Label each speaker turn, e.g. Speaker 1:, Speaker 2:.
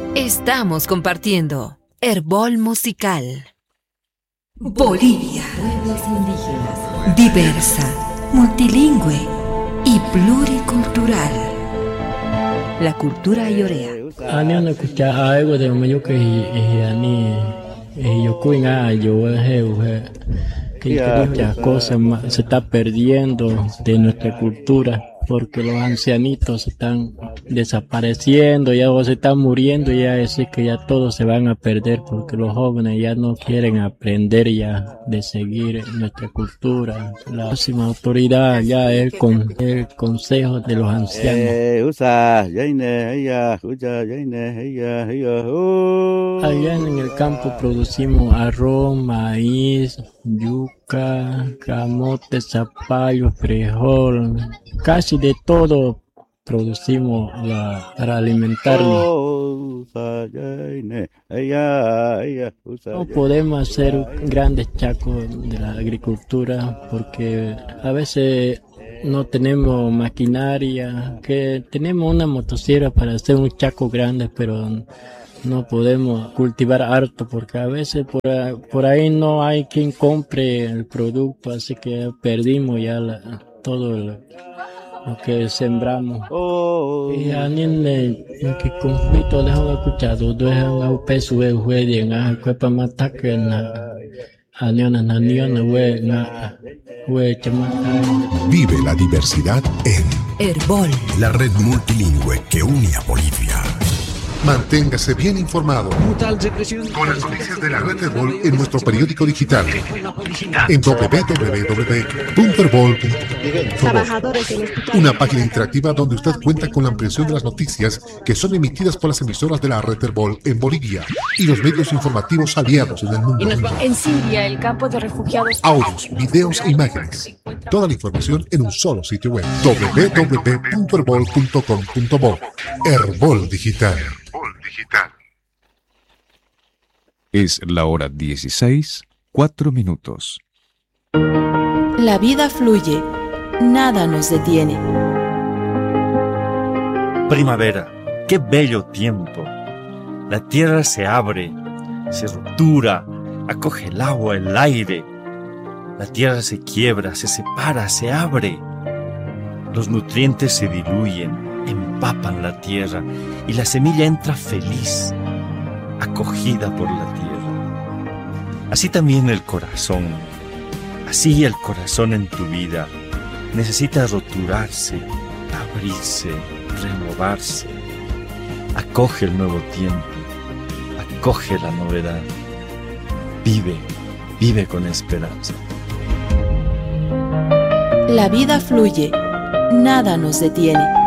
Speaker 1: Estamos compartiendo Herbol Musical. Bolivia. Pueblos indígenas. Diversa, multilingüe y pluricultural. La cultura ayorea.
Speaker 2: Ani no escucha algo de Mayuca y ani yo cuina yo que muchas cosas se está perdiendo de nuestra cultura porque los ancianitos están desapareciendo, ya o se están muriendo, ya es que ya todos se van a perder porque los jóvenes ya no quieren aprender ya de seguir nuestra cultura. La próxima autoridad ya es el consejo de los ancianos. Allá en el campo producimos arroz, maíz, yuca, camote, zapallo, frijol, casi de todo producimos para alimentarnos. No podemos hacer grandes chacos de la agricultura porque a veces no tenemos maquinaria, que tenemos una motosierra para hacer un chaco grande, pero no podemos cultivar harto porque a veces por ahí no hay quien compre el producto, así que perdimos ya todo lo que sembramos. Y a niños que conflicto dejamos escuchado, dejan a peso de jueguen a cuerpo mataque na
Speaker 3: Vive la diversidad en
Speaker 1: Herbol,
Speaker 3: la red multilingüe que une a Bolivia. Manténgase bien informado con las noticias de la red Herbol en nuestro periódico digital en www.herbol.com. Una página interactiva donde usted cuenta con la ampliación de las noticias que son emitidas por las emisoras de la red Herbol en Bolivia y los medios informativos aliados en el mundo.
Speaker 4: En Siria, el campo de refugiados.
Speaker 3: Audios, videos e imágenes. Toda la información en un solo sitio web. www.herbol.com.bo. Herbol Digital.
Speaker 5: Es la hora 16, 4 minutos.
Speaker 6: La vida fluye, nada nos detiene.
Speaker 7: Primavera, qué bello tiempo. La tierra se abre, se ruptura, acoge el agua, el aire. La tierra se quiebra, se separa, se abre. Los nutrientes se diluyen, empapan la tierra y la semilla entra feliz, acogida por la tierra. Así también el corazón, así el corazón en tu vida necesita roturarse, abrirse, renovarse. Acoge el nuevo tiempo, acoge la novedad. Vive con esperanza.
Speaker 6: La vida fluye, nada nos detiene.